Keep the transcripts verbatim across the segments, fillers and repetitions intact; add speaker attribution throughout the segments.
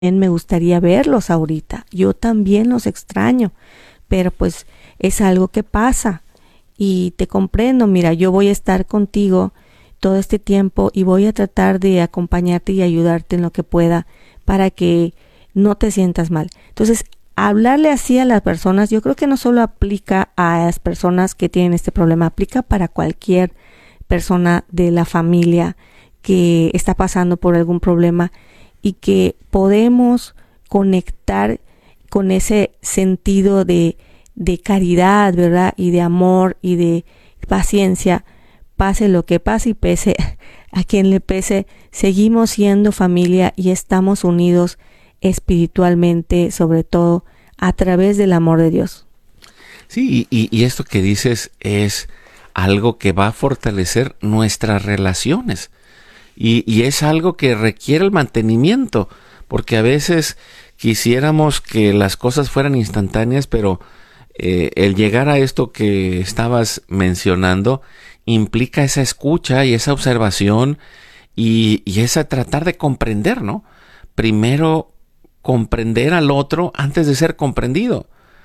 Speaker 1: me gustaría verlos ahorita. Yo también los extraño, pero pues es algo que pasa y te comprendo. Mira, yo voy a estar contigo todo este tiempo y voy a tratar de acompañarte y ayudarte en lo que pueda para que no te sientas mal. Entonces, hablarle así a las personas, yo creo que no solo aplica a las personas que tienen este problema, aplica para cualquier persona de la familia que está pasando por algún problema y que podemos conectar con ese sentido de, de caridad, ¿verdad? Y de amor y de paciencia, pase lo que pase y pese a quien le pese, seguimos siendo familia y estamos unidos espiritualmente, sobre todo a través del amor de Dios.
Speaker 2: Sí, y, y esto que dices es algo que va a fortalecer nuestras relaciones. Y, y es algo que requiere el mantenimiento, porque a veces quisiéramos que las cosas fueran instantáneas, pero eh, el llegar a esto que estabas mencionando implica esa escucha y esa observación y, y esa tratar de comprender, ¿no? Primero comprender al otro antes de ser comprendido.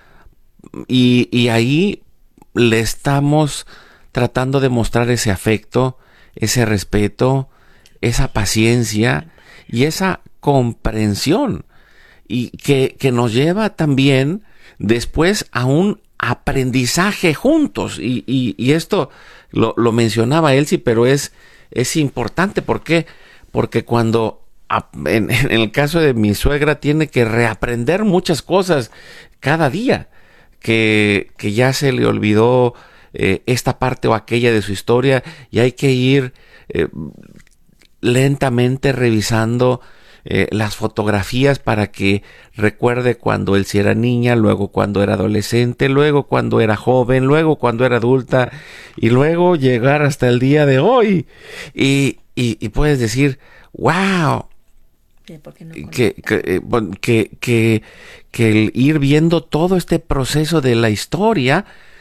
Speaker 2: Y, y ahí le estamos tratando de mostrar ese afecto, ese respeto, esa paciencia y esa comprensión, y que, que nos lleva también después a un aprendizaje juntos. Y, y, y esto lo, lo mencionaba Elsie, pero es, es importante. ¿Por qué? Porque cuando en, en el caso de mi suegra tiene que reaprender muchas cosas cada día, que, que ya se le olvidó eh, esta parte o aquella de su historia, y hay que ir eh, lentamente revisando eh, las fotografías para que recuerde cuando él sí era niña, luego cuando era adolescente, luego cuando era joven, luego cuando era adulta, y luego llegar hasta el día de hoy. Y, y, y puedes decir, wow, no que, que, que, que, que el ir viendo todo este proceso de la historia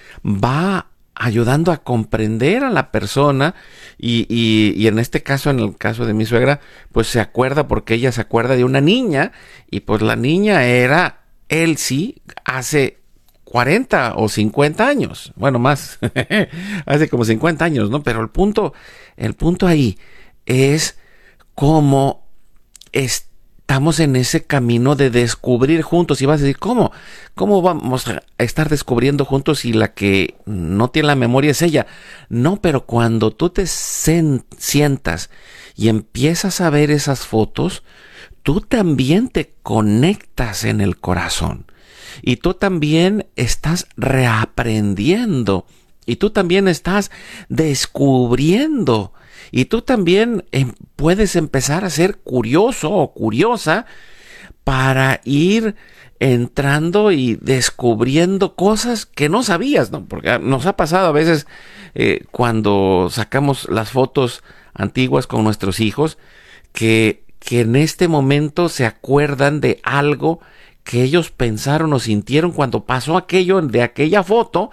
Speaker 2: va ayudando a comprender a la persona y, y, y en este caso, en el caso de mi suegra, pues se acuerda porque ella se acuerda de una niña y pues la niña era Elsie hace cuarenta o cincuenta años, bueno más, hace como cincuenta años, ¿no? Pero el punto, el punto ahí es cómo es estamos en ese camino de descubrir juntos. Y vas a decir, ¿cómo? ¿Cómo vamos a estar descubriendo juntos si la que no tiene la memoria es ella? No, pero cuando tú te sen- sientas y empiezas a ver esas fotos, tú también te conectas en el corazón. Y tú también estás reaprendiendo. Y tú también estás descubriendo. Y tú también eh, puedes empezar a ser curioso o curiosa para ir entrando y descubriendo cosas que no sabías, ¿no? Porque nos ha pasado a veces eh, cuando sacamos las fotos antiguas con nuestros hijos, que, que en este momento se acuerdan de algo que ellos pensaron o sintieron cuando pasó aquello de aquella foto,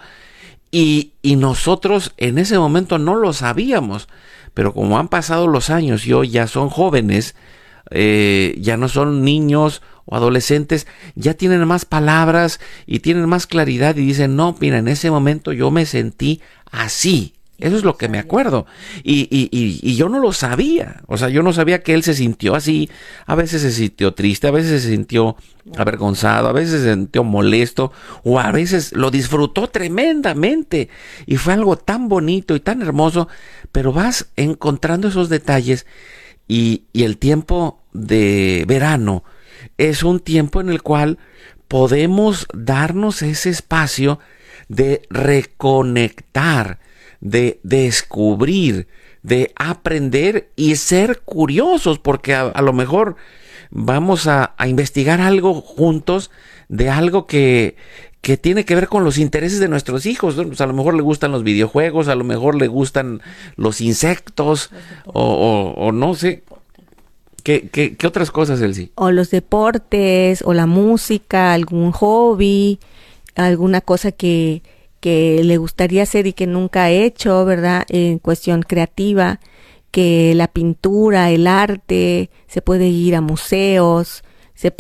Speaker 2: y, y nosotros en ese momento no lo sabíamos. Pero como han pasado los años y hoy ya son jóvenes, eh, ya no son niños o adolescentes, ya tienen más palabras y tienen más claridad y dicen, no, mira, en ese momento yo me sentí así. Eso es lo que me acuerdo. Y, y, y, y yo no lo sabía. O sea, yo no sabía que él se sintió así. A veces se sintió triste, a veces se sintió avergonzado, a veces se sintió molesto, o a veces lo disfrutó tremendamente. Y fue algo tan bonito y tan hermoso. Pero vas encontrando esos detalles y, y el tiempo de verano es un tiempo en el cual podemos darnos ese espacio de reconectar, de descubrir, de aprender y ser curiosos, porque a, a lo mejor vamos a, a investigar algo juntos de algo que, que tiene que ver con los intereses de nuestros hijos, ¿no? Pues a lo mejor le gustan los videojuegos, a lo mejor le gustan los insectos, o, o, o no sé. ¿Qué, qué, qué otras cosas, Elsie?
Speaker 1: O los deportes, o la música, algún hobby, alguna cosa que que le gustaría hacer y que nunca ha hecho, ¿verdad? En cuestión creativa, que la pintura, el arte, se puede ir a museos,